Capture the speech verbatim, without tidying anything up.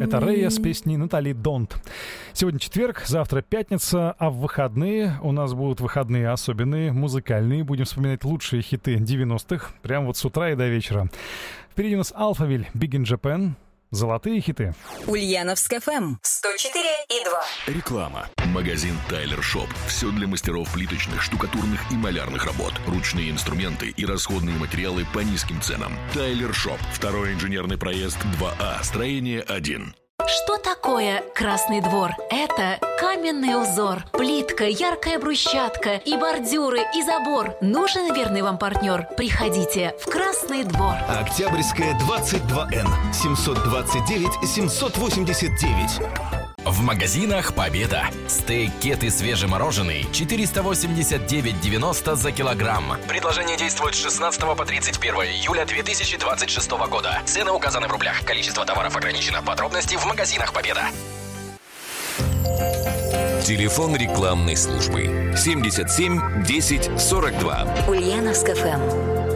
Это Рэя с песней Натали Донт. Сегодня четверг, завтра пятница, а в выходные у нас будут выходные особенные, музыкальные. Будем вспоминать лучшие хиты девяностых, прямо вот с утра и до вечера. Впереди у нас Alphaville, Big in Japan, золотые хиты. Ульяновск эф эм сто четыре и два. Реклама. Магазин Тайлер Шоп. Все для мастеров плиточных, штукатурных и малярных работ. Ручные инструменты и расходные материалы по низким ценам. Тайлер Шоп. Второй инженерный проезд два А. Строение один. Что такое Красный двор? Это каменный узор, плитка, яркая брусчатка и бордюры, и забор. Нужен верный вам партнер? Приходите в Красный двор. Октябрьская, двадцать два Н, семьсот двадцать девять семьсот восемьдесят девять. В магазинах «Победа». Стейк кеты свежемороженый четыреста восемьдесят девять девяносто за килограмм. Предложение действует с шестнадцатого по тридцать первое июля две тысячи двадцать шестого года. Цены указаны в рублях. Количество товаров ограничено. Подробности в магазинах «Победа». Телефон рекламной службы семьдесят семь десять сорок два. Ульяновск эф эм.